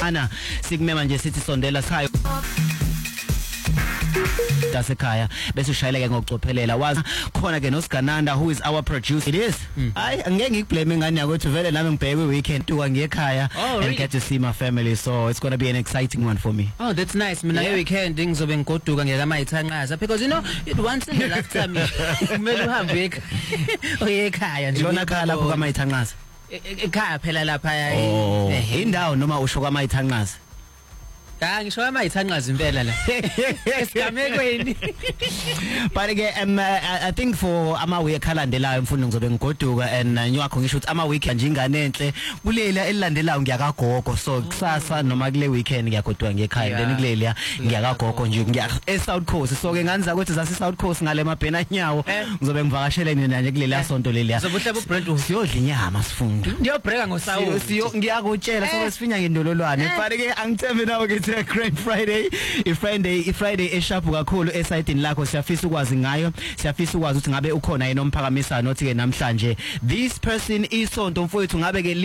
ana sikumema nje sithi sondela sikhaya dasekhaya bese ushayeleke ngokucophelela wazi khona ke noSgananda who is our producer. It is hayi angeke ngikublame ngani yakuthi vele nami ngibheke weekend tuka ngekhaya and get to see my family, so it's going to be an exciting one for me. Oh, that's nice. Mina weekend ngizobe ngigoduka ngekamayithanqaza because you know it once in the lifetime kumele uhambe ekhaya nje lona khala lapho kamayithanqaza ekhaya phela lapha indawo noma usho kamayithanqaza ngisho amayithanqaza impela la esigamekweni. But again I think for ama week alandelayo mfundo ngizobe ngigoduka and nyakho ngisho ukuthi ama week nje ingane enhle kulela elilandelayo ngiyakagogo, so kusasa noma kule weekend ngiyagoduka ngekhaya then kulela ngiyakagogo nje ngiya eSouth Coast, so ke nganza ukuthi zase South Coast ngale mabhena nyawo ngizobe ngivakashele nina nje kulela sonto leliya uzobuhle uBrand siyodla inyama sifundo ngiyobreaka ngoSouth ngiyakutshela so sifinya ngendololwane. But ke angithembe nawe ukuthi Great Friday, Friday eshapu kakhulu esayidini lakho, siyafisa ukwazi ngayo, siyafisa ukwazi ukuthi ngabe ukhona yena omphakamisayo nothi ke namhlanje this person isonto mfowethu ngabe ke